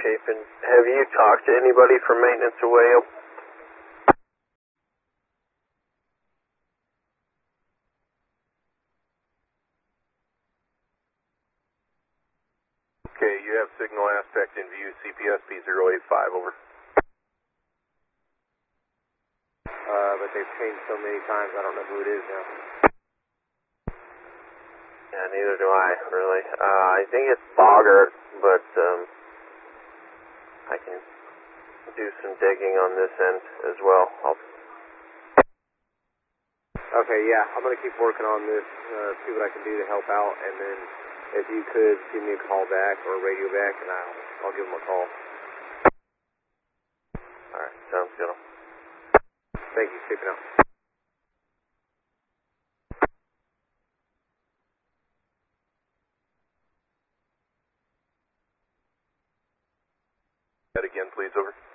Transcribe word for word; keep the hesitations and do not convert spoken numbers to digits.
Chafin. Have you talked to anybody from maintenance of Whale? Okay, you have signal aspect in view, C P S P zero eight five, over. Uh, but they've changed so many times, I don't know who it is now. Yeah, neither do I, really. Uh, I think it's Bogart, but um, I can do some digging on this end as well. I'll... Okay, yeah, I'm going to keep working on this, uh, see what I can do to help out, and then if you could give me a call back or a radio back, and I'll, I'll give them a call. Alright, sounds good. Thank you, Chafin out. That again, please, over.